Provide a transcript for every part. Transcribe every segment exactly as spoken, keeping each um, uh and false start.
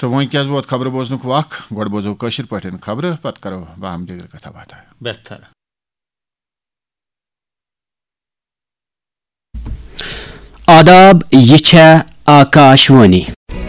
تو ونکس ووت خبر بوزنک وق گوڑ بوزو کشر پٹن خبر پت کرو باہم دیگر کتھا باتھا بہتر. آداب یہ چھا آکاشوانی.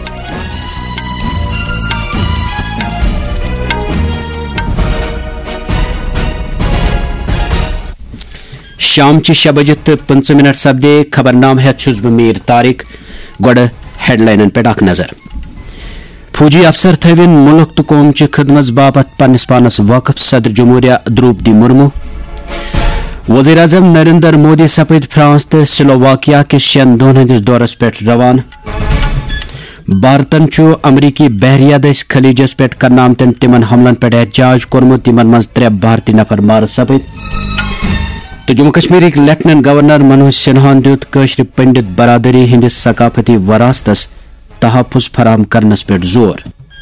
شام چہ شے بجے تو پنچہ منٹ سپدے خبر نام ہیت چھس بہ میر طارق. گوڑ ہیڈ لائنن پہ اخ نظر. فوجی افسر تھوین ملک تو قوم چہ خدمت باپت پنس پانس وقف. صدر جمہوریہ دروپدی مرمو. وزیر اعظم نریندر مودی سپد فرانس تو سلوواکیا کس شین دہن ہندس دورس پہ روانہ. بھارتن چھ امریکی بحریہ دس خلیجس پہ کرن آمتن تمن حملن پہ احتجاج کورمت. تمن مز ترے بھارتی نفر مار سپد. تو جموں کشمیرک لیفٹننٹ گورنر منوج سنہاہن دیت کشر پنڈت برادری ہندس ثقافتی وراثتس تحفظ فراہم کرنس پہ زور.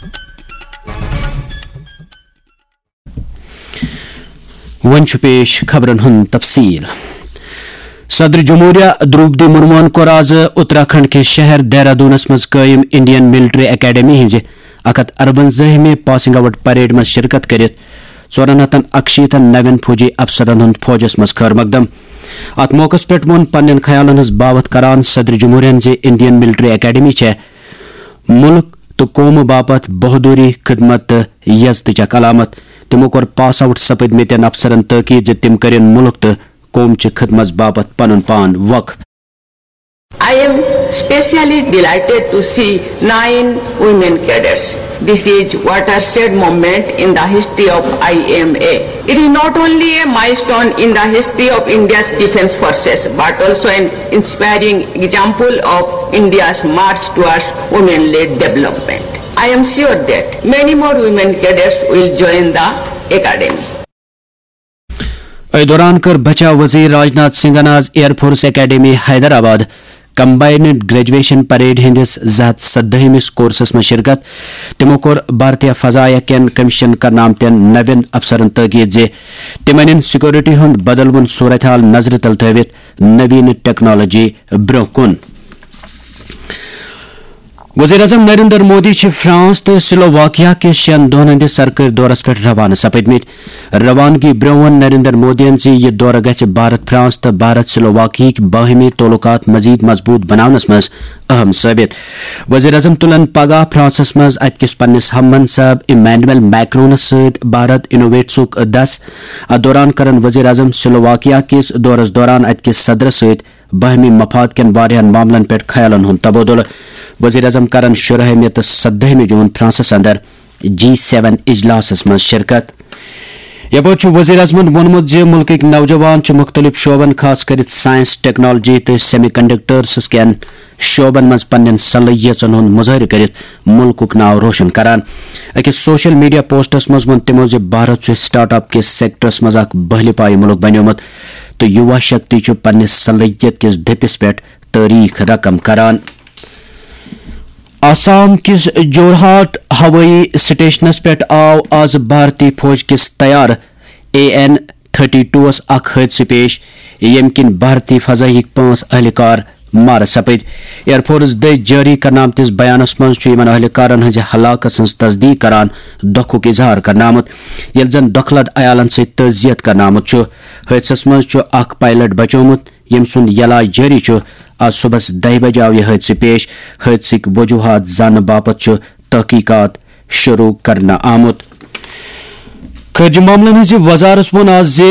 ون پیش خبرن ہند تفصیل. صدر جمہوریہ دروپدی مرموہن کور آز اتراکھنڈ کے شہر دہرادونس مز قائم انڈین ملٹری اکیڈمی ہز اکھ ہتھ ارونزہمہ پاسنگ آؤٹ پریڈ مز شرکت کرت ژورن ہتن اکشیتن نوین فوجی افسرن ہند فوجس مز خیر مقدم. ات موقع پہ وون پنن خیالن ہز باوت کران صدر جمہوریہ زِ انڈین ملٹری اکیڈمی چھ ملک تو قوم باپت بہادری خدمت تو یزتچ اکھ علامت. تمو کور پاس آؤٹ سپدمتین افسرن تاکید زِ تم کرن ملک تو قوم چہ خدمت باپت پنن پان وقف. I am especially delighted to see nine women cadets. This is a watershed moment in the history of I M A. It is not only a milestone in the history of India's defense forces, but also an inspiring example of India's march towards women-led development. I am sure that many more women cadets will join the academy. اے دوران کر بچا وزیر راجناتھ سنگھن آز air force academy Hyderabad combined graduation parade ہندس زٕ ہتھ سدہمس courses میں شرکت. تمو کور بھارتیہ فضائیہ کین کمیشن کرن آمتین نوین افسرن تاکید زِ تم ان سیکورٹی ہند بدلون صورتحال نظر تل تھوت نوین ٹیکنالوجی برہ کن. وزیر اعظم نریندر مودی چھ فرانس تو سلوواکیا کے شین دہن ہندس سرکاری دورس پہ روانہ سپدمت. روانگی برون نریندر مودین زِ یہ دورہ گژھِ بھارت فرانس تو بھارت سلوواکیک باہمی تعلقات مزید مضبوط بناونس مز اہم ثابت. وزیر اعظم تلن پگہ فرانسس مز ات کس پنس ہم منصب ایمینوئل میکرونس ست بھارت انوویٹسک دس. ات دوران کرن وزیر اعظم سلوواکیا کس دورس دوران ات کس صدرس ست باہمی مفاد کن واریاہن معاملن پہ خیالن ہند تبادلہ. وزیر اعظم کرن شرہمہ تو سدہمہ جون فرانسس اندر جی سیون اجلاسس مز شرکت. یپر وزیر اعظمن وونمت زِ ملکک نوجوان مختلف شعبن خاص کر سائنس ٹیکنالوجی تو سیمی کنڈکٹرس کین شعبن مز پنن صلاحیتن ہند مظاہرہ کرت ملکک ناو روشن کران. اکس سوشل میڈیا پوسٹس مز وون تمو زِ بھارت چھ سٹارٹ اپ کس سیکٹرس مز اکھ بہلہِ پایہِ ملک بنیومت تو یووا شکتی چھ پننس صلاحیت کس دپس پہ تاریخ رقم کران. آسام کس جورہاٹ ہوئی سٹیشنس پہ آو آز بھارتی فوج کس تیار اے این تھرٹی ٹوس اخ حادثہ پیش یم کن بھارتی فضائیک پانچ اہلکار مار سپد. ایئر فورس دس جاری کرن آمتس بیانس مز ان اہلکارن ہز ہلاکت سن تصدیق کران دکھک اظہار کرن آمت یل زن دکھلد عیالن ست تعزیت کرن آمت. حادثس مز اخ پائلٹ بچومت یم سند علاج جاری. آج صبح دہ بجے آو یہ حادثہ پیش. حادثک وجوہات زانہ باپت تحقیقات شروع کرنا آمت. خارجہ معاملن ہز وزارت وون آز